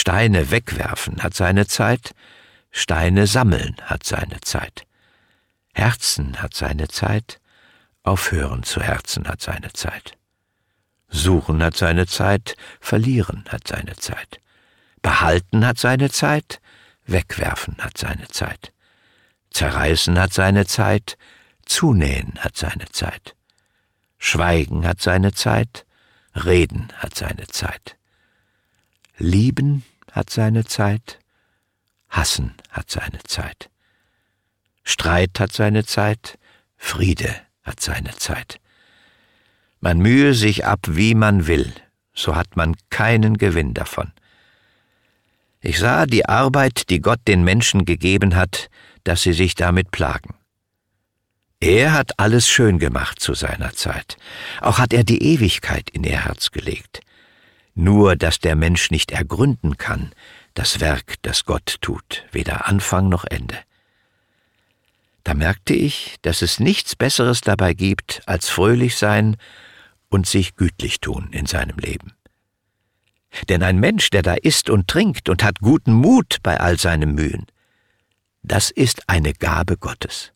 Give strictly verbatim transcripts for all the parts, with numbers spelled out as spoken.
Steine wegwerfen hat seine Zeit, Steine sammeln hat seine Zeit. Herzen hat seine Zeit, aufhören zu herzen hat seine Zeit. Suchen hat seine Zeit, verlieren hat seine Zeit. Behalten hat seine Zeit, wegwerfen hat seine Zeit. Zerreißen hat seine Zeit, zunähen hat seine Zeit. Schweigen hat seine Zeit, reden hat seine Zeit. Lieben hat seine Zeit, hassen hat seine Zeit. Streit hat seine Zeit, Friede hat seine Zeit. Man mühe sich ab, wie man will, so hat man keinen Gewinn davon. Ich sah die Arbeit, die Gott den Menschen gegeben hat, dass sie sich damit plagen. Er hat alles schön gemacht zu seiner Zeit. Auch hat er die Ewigkeit in ihr Herz gelegt. Nur, dass der Mensch nicht ergründen kann, das Werk, das Gott tut, weder Anfang noch Ende. Da merkte ich, dass es nichts Besseres dabei gibt, als fröhlich sein und sich gütlich tun in seinem Leben. Denn ein Mensch, der da isst und trinkt und hat guten Mut bei all seinem Mühen, das ist eine Gabe Gottes.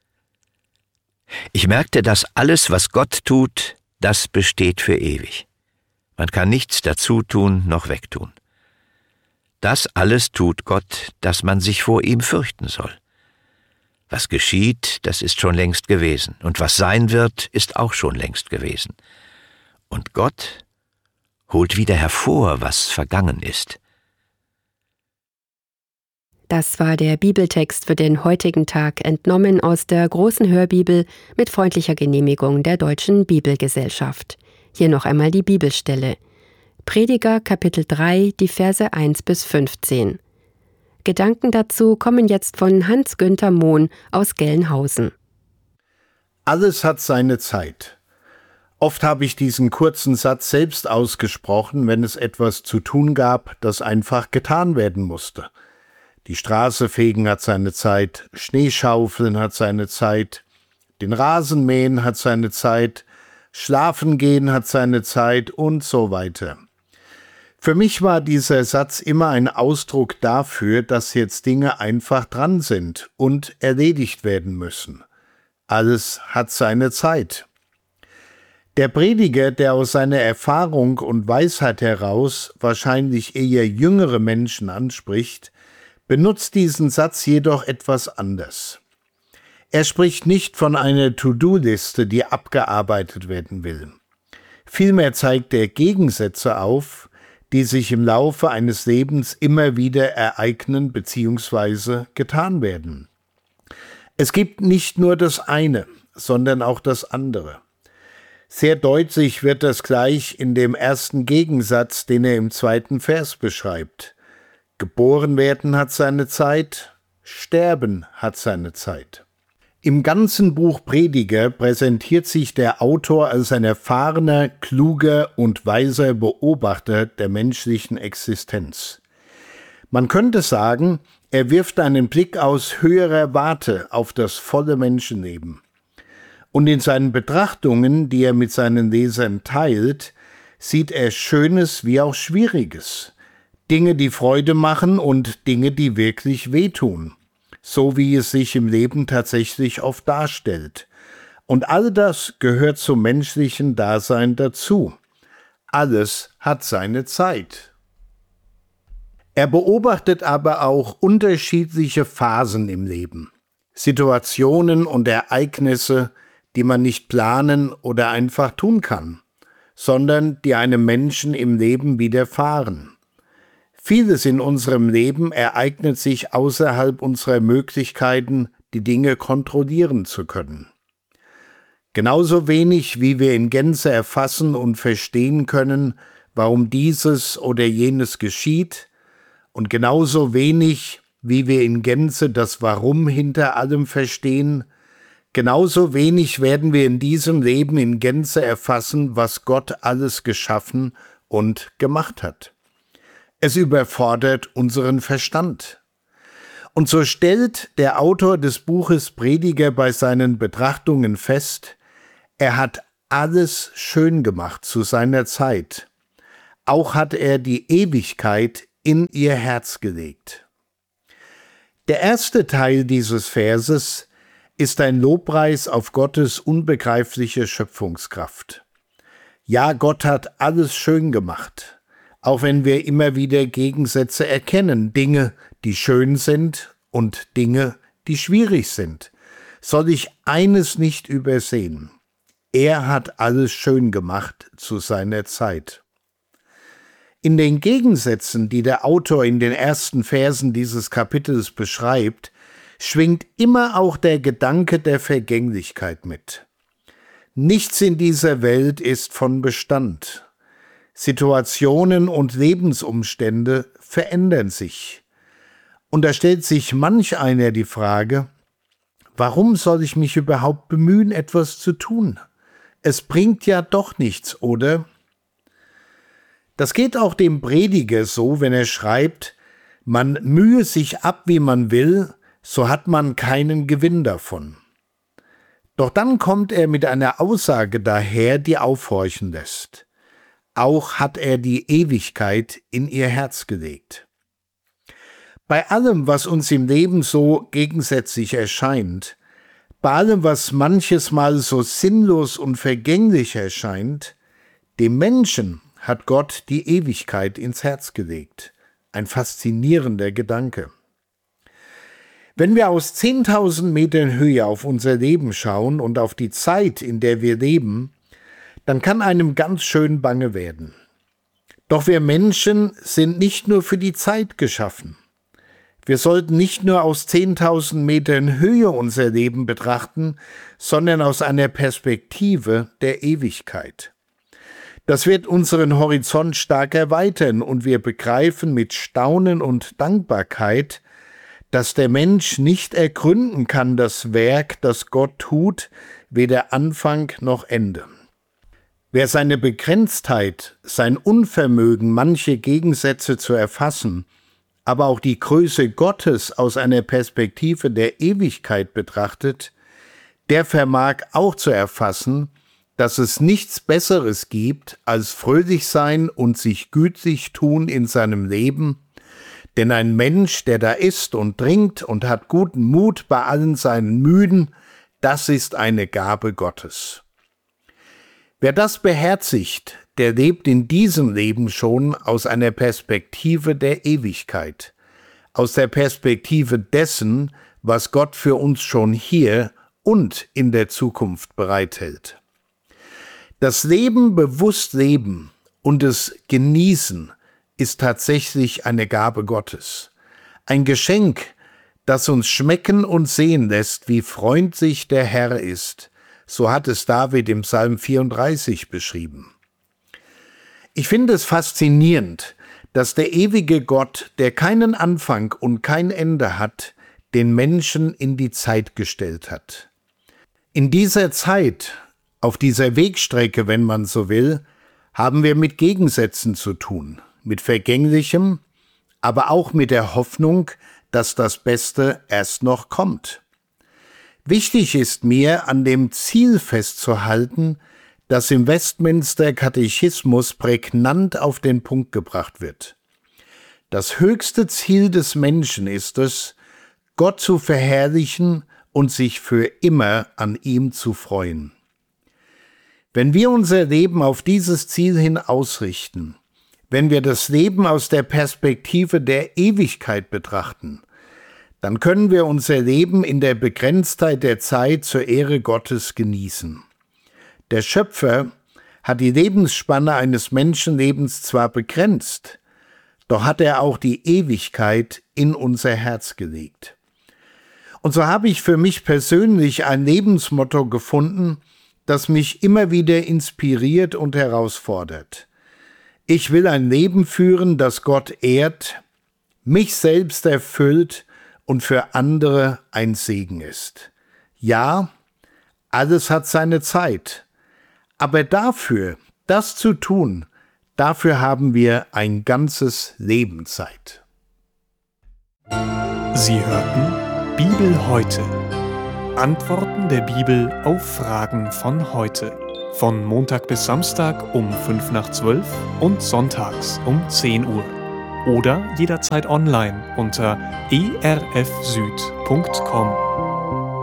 Ich merkte, dass alles, was Gott tut, das besteht für ewig. Man kann nichts dazu tun noch wegtun. Das alles tut Gott, dass man sich vor ihm fürchten soll. Was geschieht, das ist schon längst gewesen, und was sein wird, ist auch schon längst gewesen. Und Gott holt wieder hervor, was vergangen ist. Das war der Bibeltext für den heutigen Tag, entnommen aus der großen Hörbibel mit freundlicher Genehmigung der Deutschen Bibelgesellschaft. Hier noch einmal die Bibelstelle. Prediger Kapitel drei, die Verse eins bis fünfzehn. Gedanken dazu kommen jetzt von Hans-Günther Mohn aus Gelnhausen. Alles hat seine Zeit. Oft habe ich diesen kurzen Satz selbst ausgesprochen, wenn es etwas zu tun gab, das einfach getan werden musste. Die Straße fegen hat seine Zeit, Schneeschaufeln hat seine Zeit, den Rasen mähen hat seine Zeit, Schlafen gehen hat seine Zeit und so weiter. Für mich war dieser Satz immer ein Ausdruck dafür, dass jetzt Dinge einfach dran sind und erledigt werden müssen. Alles hat seine Zeit. Der Prediger, der aus seiner Erfahrung und Weisheit heraus wahrscheinlich eher jüngere Menschen anspricht, benutzt diesen Satz jedoch etwas anders. Er spricht nicht von einer To-Do-Liste, die abgearbeitet werden will. Vielmehr zeigt er Gegensätze auf, die sich im Laufe eines Lebens immer wieder ereignen bzw. getan werden. Es gibt nicht nur das eine, sondern auch das andere. Sehr deutlich wird das gleich in dem ersten Gegensatz, den er im zweiten Vers beschreibt. Geboren werden hat seine Zeit, sterben hat seine Zeit. Im ganzen Buch Prediger präsentiert sich der Autor als ein erfahrener, kluger und weiser Beobachter der menschlichen Existenz. Man könnte sagen, er wirft einen Blick aus höherer Warte auf das volle Menschenleben. Und in seinen Betrachtungen, die er mit seinen Lesern teilt, sieht er Schönes wie auch Schwieriges. Dinge, die Freude machen und Dinge, die wirklich wehtun. So wie es sich im Leben tatsächlich oft darstellt. Und all das gehört zum menschlichen Dasein dazu. Alles hat seine Zeit. Er beobachtet aber auch unterschiedliche Phasen im Leben. Situationen und Ereignisse, die man nicht planen oder einfach tun kann, sondern die einem Menschen im Leben widerfahren. Vieles in unserem Leben ereignet sich außerhalb unserer Möglichkeiten, die Dinge kontrollieren zu können. Genauso wenig, wie wir in Gänze erfassen und verstehen können, warum dieses oder jenes geschieht, und genauso wenig, wie wir in Gänze das Warum hinter allem verstehen, genauso wenig werden wir in diesem Leben in Gänze erfassen, was Gott alles geschaffen und gemacht hat. Es überfordert unseren Verstand. Und so stellt der Autor des Buches Prediger bei seinen Betrachtungen fest, er hat alles schön gemacht zu seiner Zeit. Auch hat er die Ewigkeit in ihr Herz gelegt. Der erste Teil dieses Verses ist ein Lobpreis auf Gottes unbegreifliche Schöpfungskraft. Ja, Gott hat alles schön gemacht, auch wenn wir immer wieder Gegensätze erkennen, Dinge, die schön sind und Dinge, die schwierig sind. Soll ich eines nicht übersehen: Er hat alles schön gemacht zu seiner Zeit. In den Gegensätzen, die der Autor in den ersten Versen dieses Kapitels beschreibt, schwingt immer auch der Gedanke der Vergänglichkeit mit. Nichts in dieser Welt ist von Bestand. Situationen und Lebensumstände verändern sich. Und da stellt sich manch einer die Frage: Warum soll ich mich überhaupt bemühen, etwas zu tun? Es bringt ja doch nichts, oder? Das geht auch dem Prediger so, wenn er schreibt, man mühe sich ab, wie man will, so hat man keinen Gewinn davon. Doch dann kommt er mit einer Aussage daher, die aufhorchen lässt. Auch hat er die Ewigkeit in ihr Herz gelegt. Bei allem, was uns im Leben so gegensätzlich erscheint, bei allem, was manches Mal so sinnlos und vergänglich erscheint, dem Menschen hat Gott die Ewigkeit ins Herz gelegt. Ein faszinierender Gedanke. Wenn wir aus zehntausend Metern Höhe auf unser Leben schauen und auf die Zeit, in der wir leben, dann kann einem ganz schön bange werden. Doch wir Menschen sind nicht nur für die Zeit geschaffen. Wir sollten nicht nur aus zehntausend Metern Höhe unser Leben betrachten, sondern aus einer Perspektive der Ewigkeit. Das wird unseren Horizont stark erweitern und wir begreifen mit Staunen und Dankbarkeit, dass der Mensch nicht ergründen kann das Werk, das Gott tut, weder Anfang noch Ende. Wer seine Begrenztheit, sein Unvermögen, manche Gegensätze zu erfassen, aber auch die Größe Gottes aus einer Perspektive der Ewigkeit betrachtet, der vermag auch zu erfassen, dass es nichts Besseres gibt, als fröhlich sein und sich gütlich tun in seinem Leben, denn ein Mensch, der da isst und trinkt und hat guten Mut bei allen seinen Mühen, das ist eine Gabe Gottes. Wer das beherzigt, der lebt in diesem Leben schon aus einer Perspektive der Ewigkeit, aus der Perspektive dessen, was Gott für uns schon hier und in der Zukunft bereithält. Das Leben bewusst leben und es genießen ist tatsächlich eine Gabe Gottes. Ein Geschenk, das uns schmecken und sehen lässt, wie freundlich der Herr ist. So hat es David im Psalm vierunddreißig beschrieben. Ich finde es faszinierend, dass der ewige Gott, der keinen Anfang und kein Ende hat, den Menschen in die Zeit gestellt hat. In dieser Zeit, auf dieser Wegstrecke, wenn man so will, haben wir mit Gegensätzen zu tun, mit Vergänglichem, aber auch mit der Hoffnung, dass das Beste erst noch kommt. Wichtig ist mir, an dem Ziel festzuhalten, das im Westminster Katechismus prägnant auf den Punkt gebracht wird. Das höchste Ziel des Menschen ist es, Gott zu verherrlichen und sich für immer an ihm zu freuen. Wenn wir unser Leben auf dieses Ziel hin ausrichten, wenn wir das Leben aus der Perspektive der Ewigkeit betrachten, dann können wir unser Leben in der Begrenztheit der Zeit zur Ehre Gottes genießen. Der Schöpfer hat die Lebensspanne eines Menschenlebens zwar begrenzt, doch hat er auch die Ewigkeit in unser Herz gelegt. Und so habe ich für mich persönlich ein Lebensmotto gefunden, das mich immer wieder inspiriert und herausfordert. Ich will ein Leben führen, das Gott ehrt, mich selbst erfüllt und für andere ein Segen ist. Ja, alles hat seine Zeit, aber dafür, das zu tun, dafür haben wir ein ganzes Leben Zeit. Sie hörten Bibel heute. Antworten der Bibel auf Fragen von heute. Von Montag bis Samstag um fünf nach zwölf und sonntags um zehn Uhr. oder jederzeit online unter e r f süd punkt com.